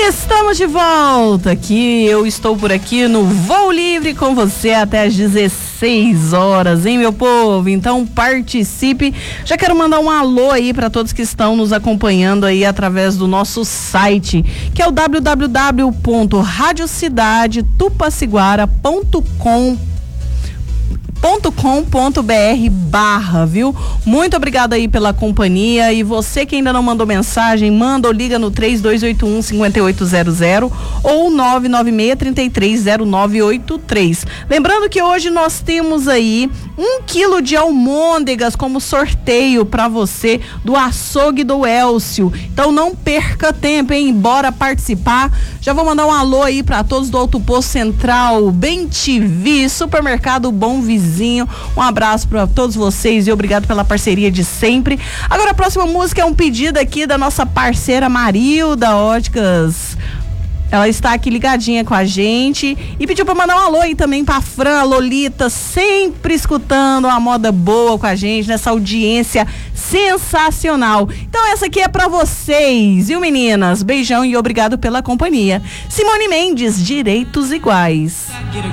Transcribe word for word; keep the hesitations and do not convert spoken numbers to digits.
Estamos de volta aqui, eu estou por aqui no Voo Livre com você até às dezesseis horas, hein, meu povo? Então participe. Já quero mandar um alô aí para todos que estão nos acompanhando aí através do nosso site, que é o w w w ponto rádio cidade tupaciguara ponto com ponto com ponto b r barra, viu? Muito obrigada aí pela companhia, e você que ainda não mandou mensagem, manda ou liga no três dois oito um, cinco oito zero zero ou nove nove seis, três três zero nove oito três. Lembrando que hoje nós temos aí um quilo de almôndegas como sorteio para você do açougue do Elcio. Então não perca tempo, hein? Bora participar. Já vou mandar um alô aí para todos do Alto Posto Central, Bem T V, Supermercado Bom Vizinho. Um abraço para todos vocês e obrigado pela parceria de sempre. Agora a próxima música é um pedido aqui da nossa parceira Marilda Óticas. Ela está aqui ligadinha com a gente e pediu para mandar um alô aí também para Fran, a Lolita, sempre escutando uma moda boa com a gente, nessa audiência sensacional. Então essa aqui é para vocês, viu, meninas? Beijão e obrigado pela companhia. Simone Mendes, Direitos Iguais.